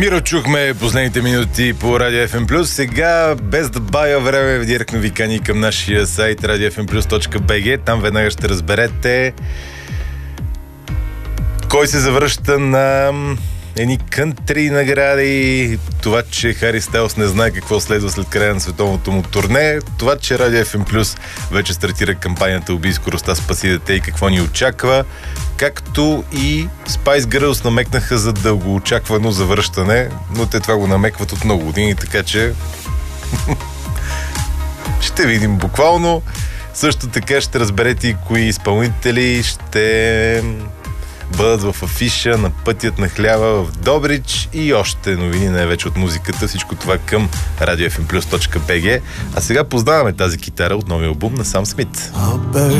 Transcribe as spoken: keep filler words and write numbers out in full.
Миро чухме последните минути по Радио еф ем плюс. Сега, без да бая време, директно ви кани към нашия сайт радио еф ем плюс точка би джи. Там веднага ще разберете кой се завръща на едни кънтри награди, това, че Хари Стайлс не знае какво следва след края на световното му турне, това, че Радио еф ем плюс вече стартира кампанията "Убий скоростта, спаси дете" и какво ни очаква, както и Spice Girls намекнаха за дългоочаквано завръщане, но те това го намекват от много години, така че ще видим буквално. Също така ще разберете и кои изпълнители ще бъдат в афиша на Пътят на хляба в Добрич и още новини, най-вече от музиката. Всичко това към радио еф ем плюс точка би джи. А сега познаваме тази китара от новия албум на Сам Смит.